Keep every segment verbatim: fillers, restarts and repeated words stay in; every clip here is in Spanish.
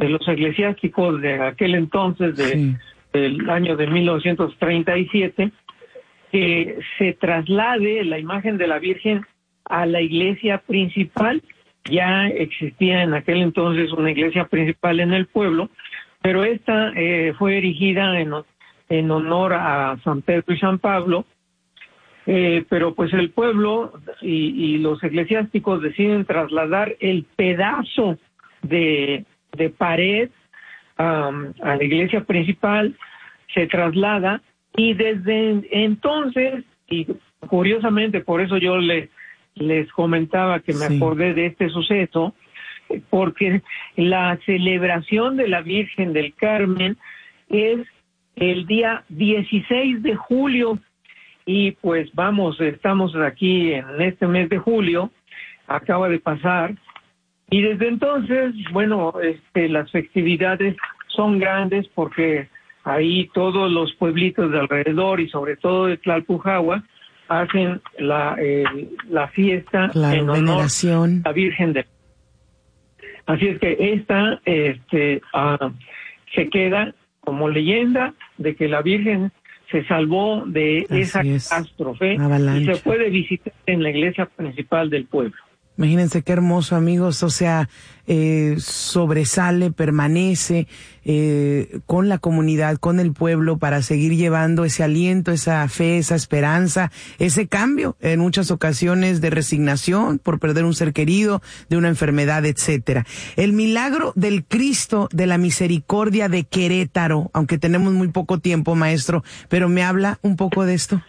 de los eclesiásticos de aquel entonces, de, sí. del año de mil novecientos treinta y siete, que se traslade la imagen de la Virgen a la iglesia principal. Ya existía en aquel entonces una iglesia principal en el pueblo, pero esta eh, fue erigida en, en honor a San Pedro y San Pablo, eh, pero pues el pueblo y, y los eclesiásticos deciden trasladar el pedazo de, de pared um, a la iglesia principal, se traslada, y desde entonces, y curiosamente por eso yo le les comentaba que me sí. acordé de este suceso, porque la celebración de la Virgen del Carmen es el día dieciséis de julio, y pues vamos, estamos aquí en este mes de julio, acaba de pasar, y desde entonces, bueno, este, las festividades son grandes porque ahí todos los pueblitos de alrededor y sobre todo de Tlalpujahua hacen la eh, la fiesta claro, en honor veneración a la Virgen de. Así es que esta este uh, se queda como leyenda de que la Virgen se salvó de Así esa es. catástrofe y se puede visitar en la iglesia principal del pueblo. Imagínense qué hermoso, amigos, o sea, eh, sobresale, permanece eh, con la comunidad, con el pueblo, para seguir llevando ese aliento, esa fe, esa esperanza, ese cambio, en muchas ocasiones de resignación por perder un ser querido, de una enfermedad, etcétera. El milagro del Cristo de la Misericordia de Querétaro, aunque tenemos muy poco tiempo, maestro, pero ¿me habla un poco de esto?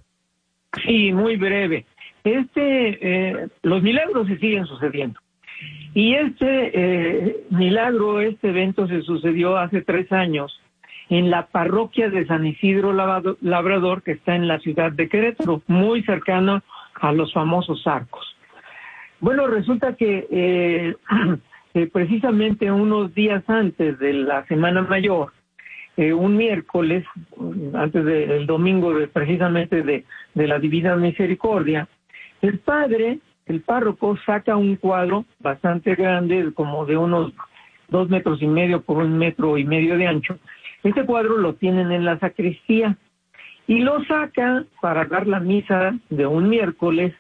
Sí, muy breve. Este, eh, los milagros se siguen sucediendo. Y este eh, milagro, este evento se sucedió hace tres años en la parroquia de San Isidro Labrador, que está en la ciudad de Querétaro, muy cercano a los famosos arcos. Bueno, resulta que eh, eh, precisamente unos días antes de la Semana Mayor, eh, un miércoles, antes del domingo de, precisamente de, de la Divina Misericordia, el padre, el párroco, saca un cuadro bastante grande, como de unos dos metros y medio por un metro y medio de ancho. Este cuadro lo tienen en la sacristía y lo saca para dar la misa de un miércoles.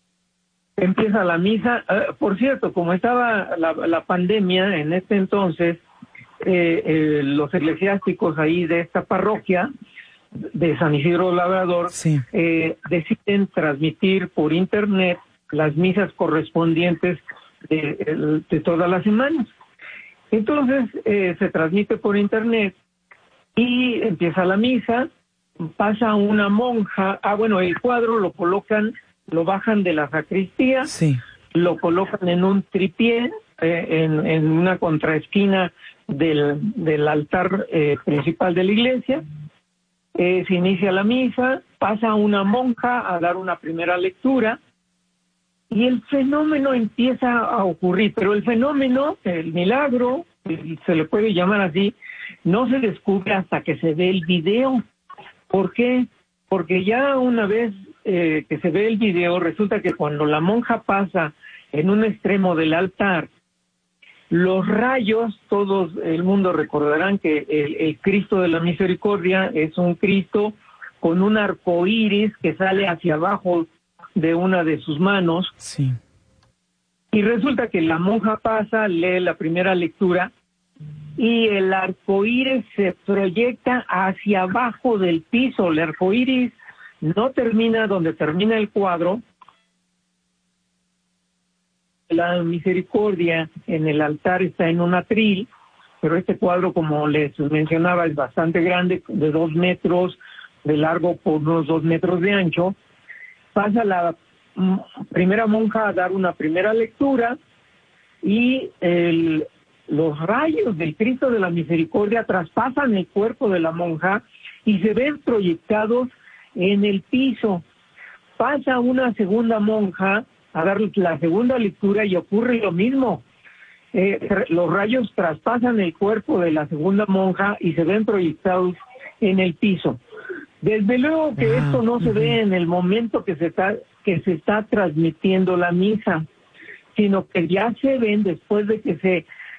Empieza la misa. Uh, por cierto, como estaba la, la pandemia en este entonces, eh, eh, los eclesiásticos ahí de esta parroquia de San Isidro Labrador, sí. eh, deciden transmitir por internet las misas correspondientes de, de todas las semanas. Entonces eh, se transmite por internet y empieza la misa, pasa una monja, ah bueno, el cuadro lo colocan, lo bajan de la sacristía, sí. lo colocan en un tripié, eh, en, en una contraesquina del, del altar eh, principal de la iglesia. Eh, se inicia la misa, pasa una monja a dar una primera lectura y el fenómeno empieza a ocurrir, pero el fenómeno, el milagro, se le puede llamar así, no se descubre hasta que se ve el video. ¿Por qué? Porque ya una vez eh, que se ve el video, resulta que cuando la monja pasa en un extremo del altar, los rayos, todo el mundo recordarán que el, el Cristo de la Misericordia es un Cristo con un arco iris que sale hacia abajo de una de sus manos. Sí. Y resulta que la monja pasa, lee la primera lectura y el arco iris se proyecta hacia abajo del piso. El arco iris no termina donde termina el cuadro. La Misericordia en el altar está en un atril, pero este cuadro, como les mencionaba, es bastante grande, de dos metros de largo por unos dos metros de ancho. Pasa la m- primera monja a dar una primera lectura y el, los rayos del Cristo de la Misericordia traspasan el cuerpo de la monja y se ven proyectados en el piso. Pasa una segunda monja a dar la segunda lectura y ocurre lo mismo. Eh, los rayos traspasan el cuerpo de la segunda monja y se ven proyectados en el piso. Desde luego que ah, esto no uh-huh. se ve en el momento que se está que se está transmitiendo la misa, sino que ya se ven después de que se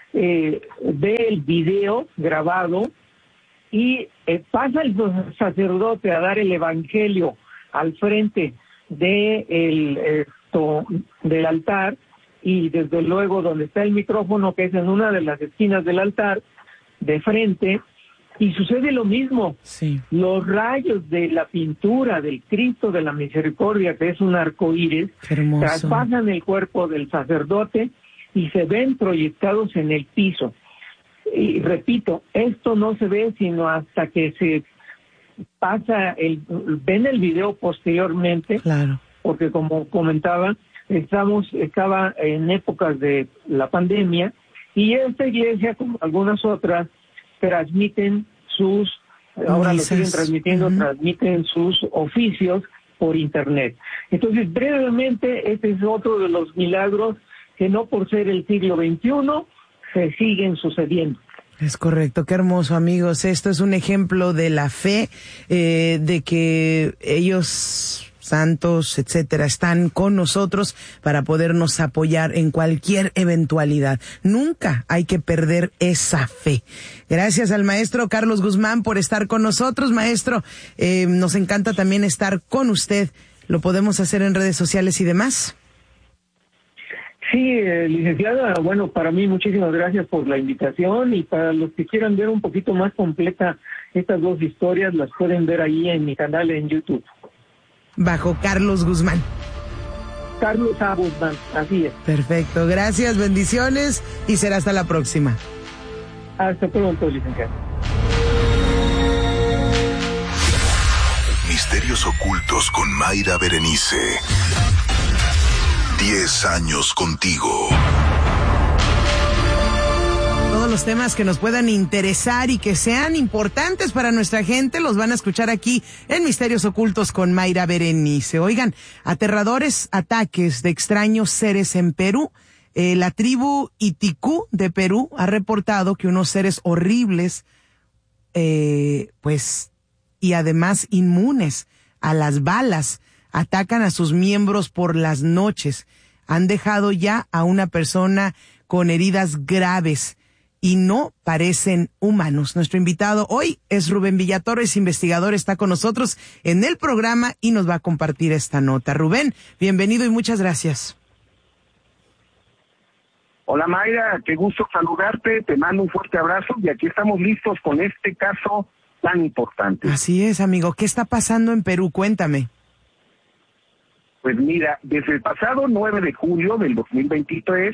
eh, ve el video grabado y eh, pasa el sacerdote a dar el evangelio al frente de el, esto, del altar, y desde luego donde está el micrófono, que es en una de las esquinas del altar, de frente, y sucede lo mismo. Sí. Los rayos de la pintura del Cristo de la Misericordia, que es un arco iris, traspasan el cuerpo del sacerdote y se ven proyectados en el piso. Y repito, esto no se ve sino hasta que se pasa el, ven el video posteriormente, claro, porque como comentaba, estamos, estaba en épocas de la pandemia, y esta iglesia, como algunas otras, transmiten sus, ahora lo siguen transmitiendo, uh-huh. transmiten sus oficios por internet. Entonces, brevemente, este es otro de los milagros que no por ser el siglo veintiuno se siguen sucediendo. Es correcto, qué hermoso, amigos. Esto es un ejemplo de la fe, eh, de que ellos, santos, etcétera, están con nosotros para podernos apoyar en cualquier eventualidad. Nunca hay que perder esa fe. Gracias al maestro Carlos Guzmán por estar con nosotros. Maestro, eh, nos encanta también estar con usted. ¿Lo podemos hacer en redes sociales y demás? Sí, eh, licenciada, bueno, para mí muchísimas gracias por la invitación, y para los que quieran ver un poquito más completa estas dos historias, las pueden ver ahí en mi canal en YouTube. Bajo Carlos Guzmán. Carlos A. Guzmán, así es. Perfecto, gracias, bendiciones y será hasta la próxima. Hasta pronto, licenciado. Misterios ocultos con Mayra Berenice. Diez años contigo. Todos los temas que nos puedan interesar y que sean importantes para nuestra gente los van a escuchar aquí en Misterios Ocultos con Mayra Berenice. Oigan, aterradores ataques de extraños seres en Perú. Eh, la tribu Iticú de Perú ha reportado que unos seres horribles, eh, pues, y además inmunes a las balas, atacan a sus miembros por las noches. Han dejado ya a una persona con heridas graves y no parecen humanos. Nuestro invitado hoy es Rubén Villatorres, investigador, está con nosotros en el programa y nos va a compartir esta nota. Rubén, bienvenido y muchas gracias. Hola Mayra, qué gusto saludarte, te mando un fuerte abrazo y aquí estamos listos con este caso tan importante. Así es, amigo. ¿Qué está pasando en Perú? Cuéntame. Pues mira, desde el pasado nueve de julio del dos mil veintitrés,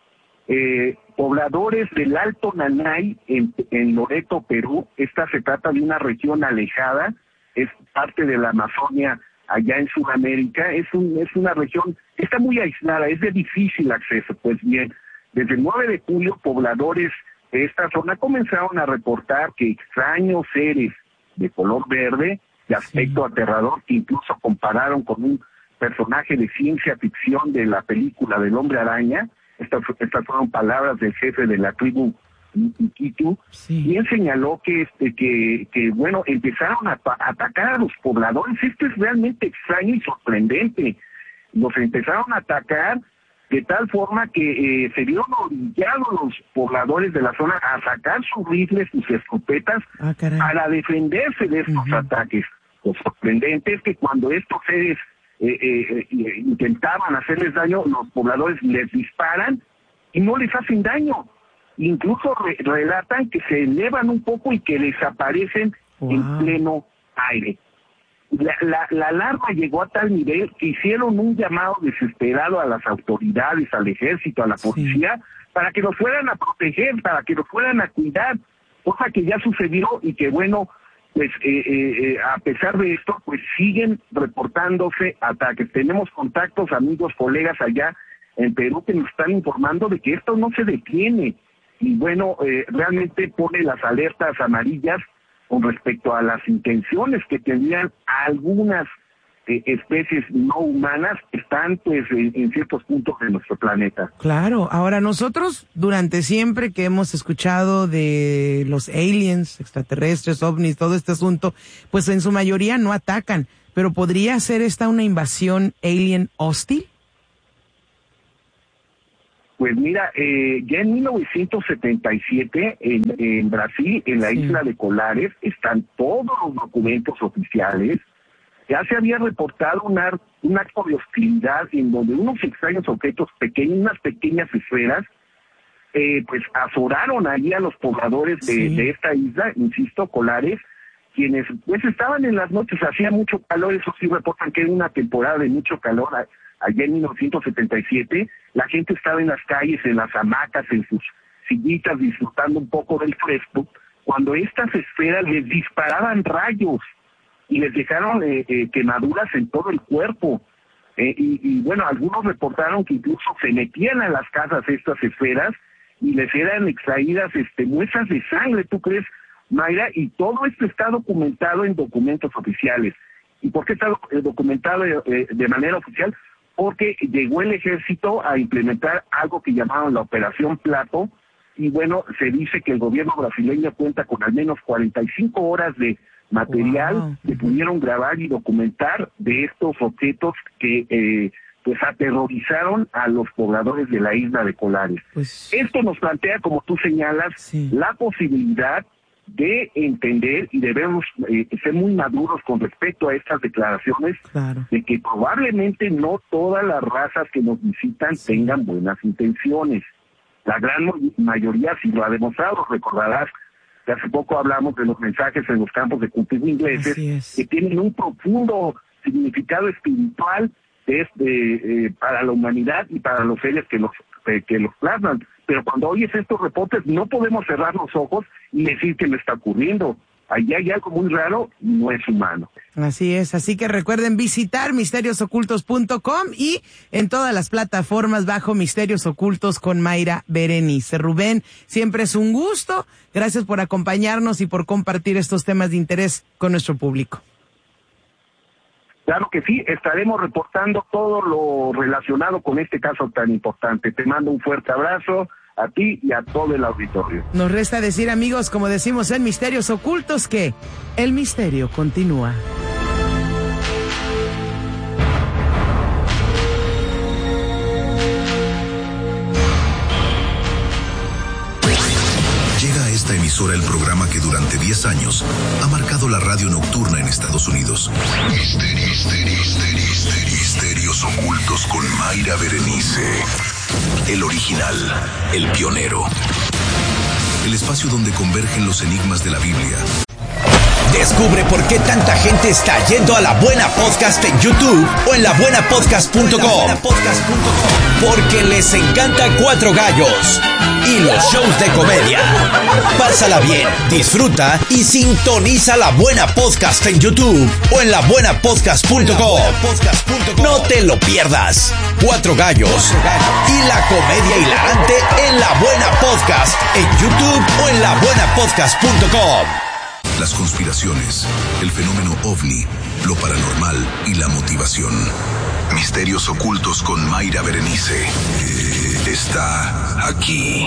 eh, pobladores del Alto Nanay en, en Loreto, Perú, esta se trata de una región alejada, es parte de la Amazonia allá en Sudamérica, es, un, es una región que está muy aislada, es de difícil acceso. Pues bien, desde el nueve de julio, pobladores de esta zona comenzaron a reportar que extraños seres de color verde, de aspecto sí. aterrador, que incluso compararon con un personaje de ciencia ficción de la película del Hombre Araña. Estas, estas fueron palabras del jefe de la tribu Iticú, sí. y él señaló que este que, que bueno, empezaron a, a atacar a los pobladores. Esto es realmente extraño y sorprendente. Los empezaron a atacar de tal forma que eh, se vieron orillados los pobladores de la zona a sacar sus rifles, sus escopetas, ah, para defenderse de estos uh-huh. ataques. Lo sorprendente es que cuando estos seres Eh, eh, eh, intentaban hacerles daño, los pobladores les disparan y no les hacen daño. Incluso re relatan que se elevan un poco y que desaparecen wow. en pleno aire. La, la, la alarma llegó a tal nivel que hicieron un llamado desesperado a las autoridades, al ejército, a la policía, sí. para que los fueran a proteger, para que los fueran a cuidar, cosa que ya sucedió y que bueno, pues eh, eh, a pesar de esto, pues siguen reportándose ataques. Tenemos contactos, amigos, colegas allá en Perú que nos están informando de que esto no se detiene. Y bueno, eh, realmente pone las alertas amarillas con respecto a las intenciones que tenían algunas eh, especies no humanas que están pues en, en ciertos puntos de nuestro planeta. Claro, ahora nosotros durante siempre que hemos escuchado de los aliens, extraterrestres, ovnis, todo este asunto, pues en su mayoría no atacan, pero ¿podría ser esta una invasión alien hostil? Pues mira, eh, ya en mil novecientos setenta y siete en, en Brasil, en la sí. isla de Colares, están todos los documentos oficiales. Ya se había reportado un, ar, un acto de hostilidad en donde unos extraños objetos pequeños, unas pequeñas esferas, eh, pues azoraron allí a los pobladores de, sí. de esta isla, insisto, Colares, quienes pues estaban en las noches, hacía mucho calor, eso sí reportan que era una temporada de mucho calor. Allá en mil novecientos setenta y siete, la gente estaba en las calles, en las hamacas, en sus sillitas, disfrutando un poco del fresco, cuando estas esferas les disparaban rayos y les dejaron eh, eh, quemaduras en todo el cuerpo. Eh, y, y bueno, algunos reportaron que incluso se metían a las casas estas esferas y les eran extraídas este, muestras de sangre, ¿tú crees, Mayra? Y todo esto está documentado en documentos oficiales. ¿Y por qué está documentado eh, de manera oficial? Porque llegó el ejército a implementar algo que llamaron la Operación Plato, y bueno, se dice que el gobierno brasileño cuenta con al menos cuarenta y cinco horas de material wow. que pudieron grabar y documentar de estos objetos que eh, pues aterrorizaron a los pobladores de la isla de Colares. Pues... Esto nos plantea, como tú señalas, sí. la posibilidad de entender y debemos eh, ser muy maduros con respecto a estas declaraciones, claro. de que probablemente no todas las razas que nos visitan sí. tengan buenas intenciones. La gran mayoría sí lo ha demostrado. Recordarás que hace poco hablamos de los mensajes en los campos de cultivo ingleses que tienen un profundo significado espiritual este, eh, para la humanidad y para los seres que los eh, que los plasman. Pero cuando oyes estos reportes no podemos cerrar los ojos y decir que no está ocurriendo. Allí hay algo muy raro y no es humano. Así es, así que recuerden visitar misterios ocultos punto com y en todas las plataformas bajo Misterios Ocultos con Mayra Berenice. Rubén, siempre es un gusto. Gracias por acompañarnos y por compartir estos temas de interés con nuestro público. Claro que sí, estaremos reportando todo lo relacionado con este caso tan importante. Te mando un fuerte abrazo a ti y a todo el auditorio. Nos resta decir, amigos, como decimos en Misterios Ocultos, que el misterio continúa. Llega a esta emisora el programa que durante diez años ha marcado la radio nocturna en Estados Unidos. Misterios, misterios, misterios, misterios ocultos con Mayra Berenice. El original, el pionero. El espacio donde convergen los enigmas de la Biblia. Descubre por qué tanta gente está yendo a La Buena Podcast en YouTube o en la buena podcast punto com. Porque les encanta Cuatro Gallos y los shows de comedia. Pásala bien, disfruta y sintoniza La Buena Podcast en YouTube o en la buena podcast punto com. No te lo pierdas. Cuatro Gallos y la comedia hilarante en La Buena Podcast en YouTube o en la buena podcast punto com. Las conspiraciones, el fenómeno ovni, lo paranormal y la motivación. Misterios Ocultos con Mayra Berenice. Está aquí.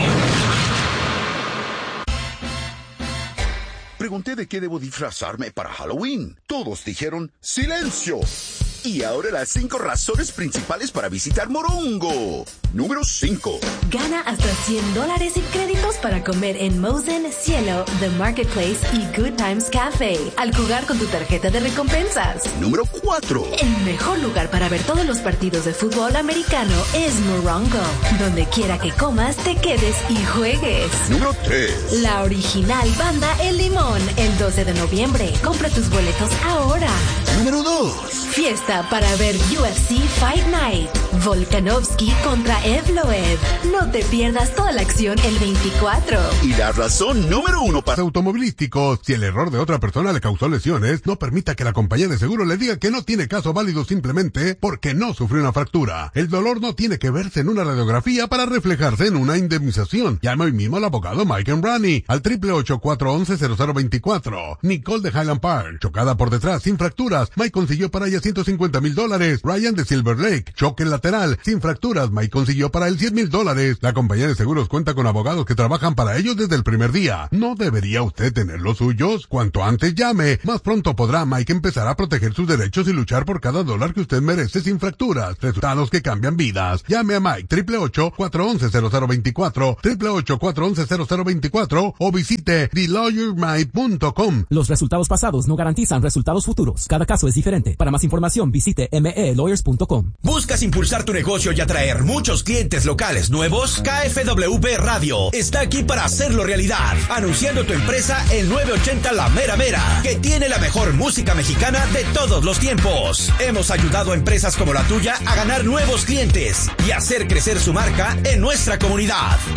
Pregunté de qué debo disfrazarme para Halloween. Todos dijeron ¡silencio! Y ahora las cinco razones principales para visitar Morongo. Número cinco. Gana hasta cien dólares en créditos para comer en Mosen, Cielo, The Marketplace y Good Times Cafe al jugar con tu tarjeta de recompensas. Número cuatro. El mejor lugar para ver todos los partidos de fútbol americano es Morongo. Donde quiera que comas, te quedes y juegues. Número tres. La original banda El Limón, el doce de noviembre. Compra tus boletos ahora. Número dos. Fiesta para ver U F C Fight Night. Volkanovski contra Evloev. No te pierdas toda la acción el veinticuatro. Y la razón número uno para automovilísticos. Si el error de otra persona le causó lesiones, no permita que la compañía de seguro le diga que no tiene caso válido simplemente porque no sufrió una fractura. El dolor no tiene que verse en una radiografía para reflejarse en una indemnización. Llama hoy mismo al abogado Mike Embrani al triple ocho, cuatro once, cero cero veinticuatro. Nicole de Highland Park, chocada por detrás sin fracturas fracturas, Mike consiguió para ella ciento cincuenta mil dólares. Ryan de Silver Lake, choque lateral, sin fracturas, Mike consiguió para él cien mil dólares. La compañía de seguros cuenta con abogados que trabajan para ellos desde el primer día. ¿No debería usted tener los suyos? Cuanto antes llame, más pronto podrá Mike empezar a proteger sus derechos y luchar por cada dólar que usted merece sin fracturas. Resultados que cambian vidas. Llame a Mike, ocho ocho ocho, cuatro uno cero, cero cero dos cuatro, ocho ocho ocho, cuatro uno cero cero dos cuatro o visite the lawyer mike punto com. Los resultados pasados no garantizan resultados futuros. Cada caso es diferente. Para más información, visite m e lawyers punto com. ¿Buscas impulsar tu negocio y atraer muchos clientes locales nuevos? K F W B Radio está aquí para hacerlo realidad. Anunciando tu empresa en nueve ochenta La Mera Mera, que tiene la mejor música mexicana de todos los tiempos. Hemos ayudado a empresas como la tuya a ganar nuevos clientes y hacer crecer su marca en nuestra comunidad.